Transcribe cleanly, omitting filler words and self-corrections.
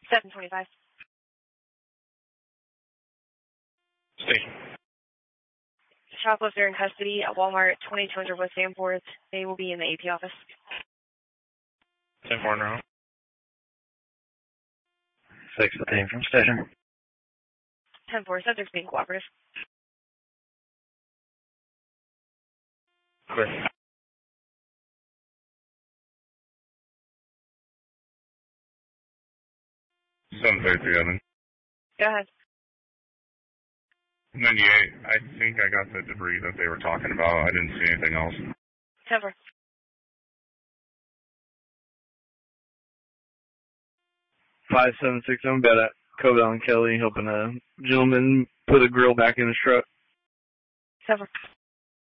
725. Station. Shoplifter in custody at Walmart, 2200 West Danforth. They will be in the AP office. 10-4 now. 615 from station. 10-4, subject's being cooperative. Clear. 733, Evan. Go ahead. 98, I think I got the debris that they were talking about. I didn't see anything else. 10-4. Five 760 bed at Cobell and Kelly, helping a gentleman put a grill back in his truck. 10-4.